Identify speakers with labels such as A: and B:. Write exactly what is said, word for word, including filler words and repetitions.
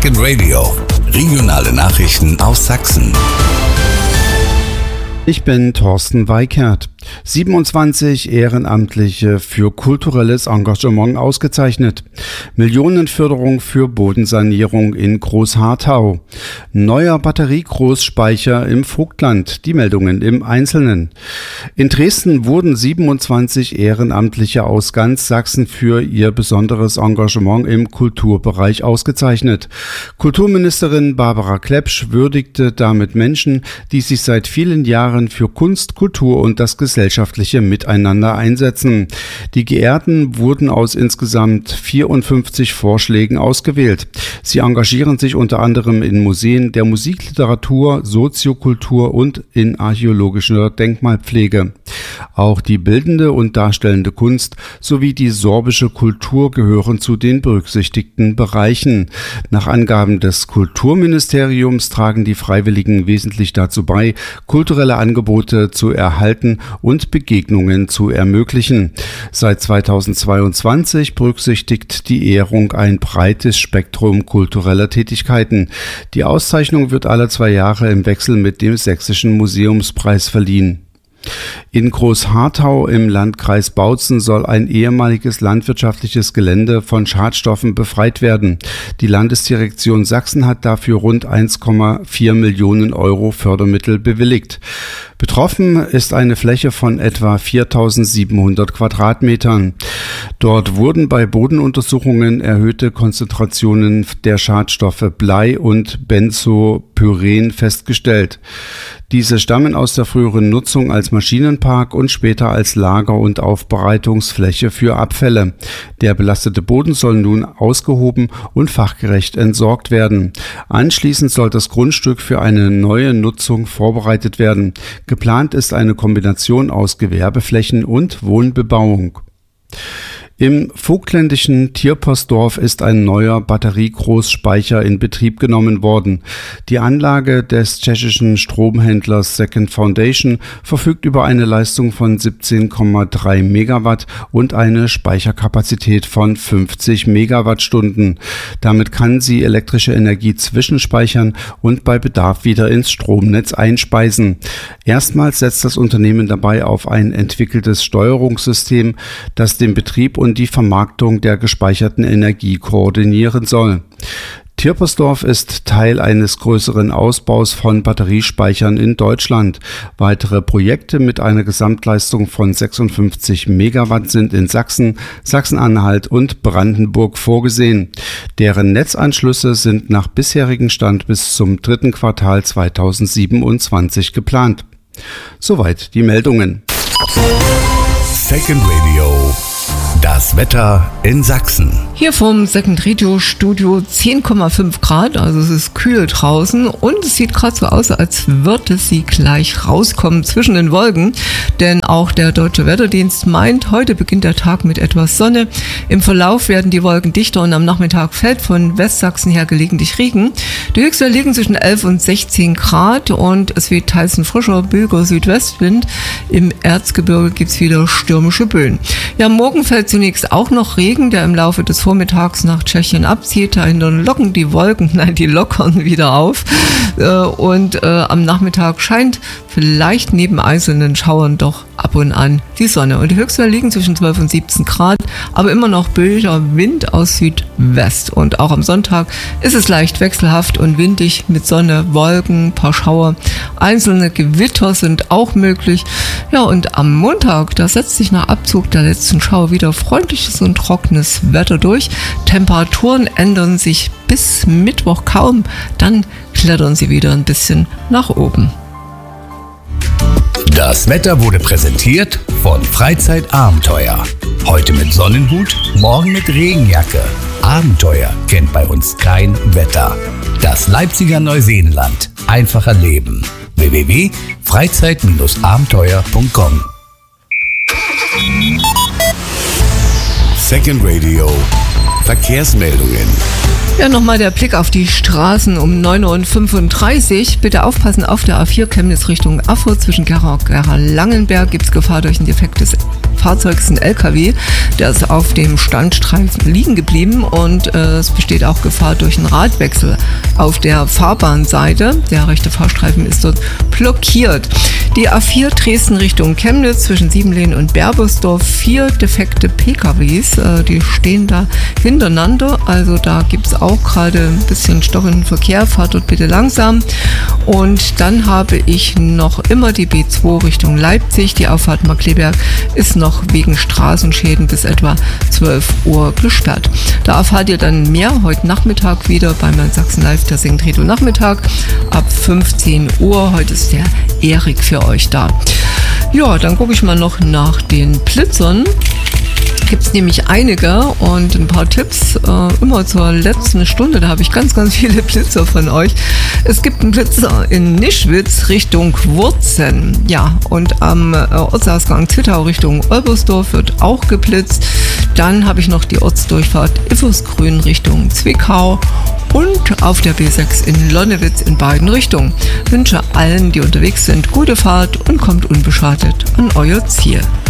A: Second Radio. Regionale Nachrichten aus Sachsen.
B: Ich bin Thorsten Weikert. siebenundzwanzig Ehrenamtliche für kulturelles Engagement ausgezeichnet. Millionenförderung für Bodensanierung in Großharthau. Neuer Batteriegroßspeicher im Vogtland. Die Meldungen im Einzelnen. In Dresden wurden siebenundzwanzig Ehrenamtliche aus ganz Sachsen für ihr besonderes Engagement im Kulturbereich ausgezeichnet. Kulturministerin Barbara Klepsch würdigte damit Menschen, die sich seit vielen Jahren für Kunst, Kultur und das gesellschaftliche Miteinander einsetzen. Die Geehrten wurden aus insgesamt vierundfünfzig Vorschlägen ausgewählt. Sie engagieren sich unter anderem in Museen der Musikliteratur, Soziokultur und in archäologischer Denkmalpflege. Auch die bildende und darstellende Kunst sowie die sorbische Kultur gehören zu den berücksichtigten Bereichen. Nach Angaben des Kulturministeriums tragen die Freiwilligen wesentlich dazu bei, kulturelle Angebote zu erhalten und Begegnungen zu ermöglichen. Seit zweitausendzweiundzwanzig berücksichtigt die Ehrung ein breites Spektrum kultureller Tätigkeiten. Die Auszeichnung wird alle zwei Jahre im Wechsel mit dem Sächsischen Museumspreis verliehen. In Großharthau im Landkreis Bautzen soll ein ehemaliges landwirtschaftliches Gelände von Schadstoffen befreit werden. Die Landesdirektion Sachsen hat dafür rund eins Komma vier Millionen Euro Fördermittel bewilligt. Betroffen ist eine Fläche von etwa viertausendsiebenhundert Quadratmetern. Dort wurden bei Bodenuntersuchungen erhöhte Konzentrationen der Schadstoffe Blei und Benzopyren festgestellt. Diese stammen aus der früheren Nutzung als Maschinenpark und später als Lager- und Aufbereitungsfläche für Abfälle. Der belastete Boden soll nun ausgehoben und fachgerecht entsorgt werden. Anschließend soll das Grundstück für eine neue Nutzung vorbereitet werden. Geplant ist eine Kombination aus Gewerbeflächen und Wohnbebauung. Im vogtländischen Tierpostdorf ist ein neuer Batteriegroßspeicher in Betrieb genommen worden. Die Anlage des tschechischen Stromhändlers Second Foundation verfügt über eine Leistung von siebzehn Komma drei Megawatt und eine Speicherkapazität von fünfzig Megawattstunden. Damit kann sie elektrische Energie zwischenspeichern und bei Bedarf wieder ins Stromnetz einspeisen. Erstmals setzt das Unternehmen dabei auf ein entwickeltes Steuerungssystem, das den Betrieb und und die Vermarktung der gespeicherten Energie koordinieren soll. Tierpostdorf ist Teil eines größeren Ausbaus von Batteriespeichern in Deutschland. Weitere Projekte mit einer Gesamtleistung von sechsundfünfzig Megawatt sind in Sachsen, Sachsen-Anhalt und Brandenburg vorgesehen. Deren Netzanschlüsse sind nach bisherigem Stand bis zum dritten Quartal zweitausendsiebenundzwanzig geplant. Soweit die Meldungen.
A: Second Radio. Das Wetter in Sachsen.
C: Hier vom Second Radio Studio zehn Komma fünf Grad, also es ist kühl draußen und es sieht gerade so aus, als würde sie gleich rauskommen zwischen den Wolken, denn auch der Deutsche Wetterdienst meint, heute beginnt der Tag mit etwas Sonne. Im Verlauf werden die Wolken dichter und am Nachmittag fällt von Westsachsen her gelegentlich Regen. Die Höchstwerte liegen zwischen elf und sechzehn Grad und es weht teils ein frischer, böiger Südwestwind. Im Erzgebirge gibt es wieder stürmische Böen. Ja, morgen fällt zunächst auch noch Regen, der im Laufe des Vormittags nach Tschechien abzieht. Dahinter locken die Wolken, nein, die lockern wieder auf. Und äh, am Nachmittag scheint vielleicht neben einzelnen Schauern doch ab und an die Sonne. Und die Höchstwerte liegen zwischen zwölf und siebzehn Grad, aber immer noch böiger Wind aus Südwest. Und auch am Sonntag ist es leicht wechselhaft und windig mit Sonne, Wolken, paar Schauer. Einzelne Gewitter sind auch möglich. Ja, und am Montag, da setzt sich nach Abzug der letzten Schauer wieder freundliches und trockenes Wetter durch. Temperaturen ändern sich bis Mittwoch kaum, dann klettern sie wieder ein bisschen nach oben.
A: Das Wetter wurde präsentiert von Freizeitabenteuer. Heute mit Sonnenhut, morgen mit Regenjacke. Abenteuer kennt bei uns kein Wetter. Das Leipziger Neuseenland. Einfacher Leben. w w w punkt freizeit abenteuer punkt com Second Radio. Verkehrsmeldungen.
C: Ja, nochmal der Blick auf die Straßen um neun Uhr fünfunddreißig. Bitte aufpassen, auf der A vier Chemnitz Richtung Erfurt zwischen Gera und Gera-Langenberg gibt es Gefahr durch ein defektes Fahrzeugs ist ein L K W, der ist auf dem Standstreifen liegen geblieben und äh, es besteht auch Gefahr durch einen Radwechsel auf der Fahrbahnseite. Der rechte Fahrstreifen ist dort blockiert. Die A vier Dresden Richtung Chemnitz zwischen Siebenlehn und Berbersdorf, vier defekte P K Ws, äh, die stehen da hintereinander, also da gibt es auch gerade ein bisschen stockenden Verkehr, fahrt dort bitte langsam. Und dann habe ich noch immer die B zwei Richtung Leipzig, die Auffahrt Markkleeberg ist noch wegen Straßenschäden bis etwa zwölf Uhr gesperrt. Da erfahrt ihr dann mehr heute Nachmittag wieder bei Mein Sachsen Live, der Singtredo Nachmittag ab fünfzehn Uhr. Heute ist der Erik für euch da. Ja, dann gucke ich mal noch nach den Blitzern. Gibt es nämlich einige und ein paar Tipps äh, immer zur letzten Stunde. Da habe ich ganz, ganz viele Blitzer von euch. Es gibt einen Blitzer in Nischwitz Richtung Wurzen. Ja, und am äh, Ortsausgang Zittau Richtung Olbersdorf wird auch geblitzt. Dann habe ich noch die Ortsdurchfahrt Ivosgrün Richtung Zwickau und auf der B sechs in Lonnewitz in beiden Richtungen. Ich wünsche allen, die unterwegs sind, gute Fahrt und kommt unbeschadet an euer Ziel.